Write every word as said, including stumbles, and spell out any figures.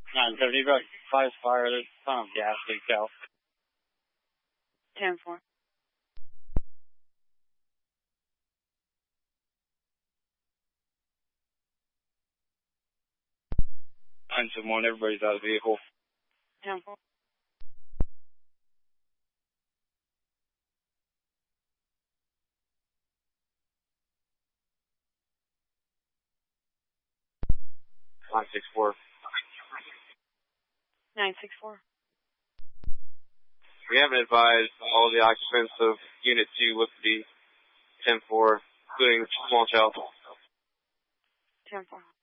nine seventy, five fire, there's some gas leak out. ten four. nine seven one, everybody's out of the vehicle. ten four. nine six four. nine six four. We haven't advised all the occupants of Unit two with the ten four, including small child. ten four.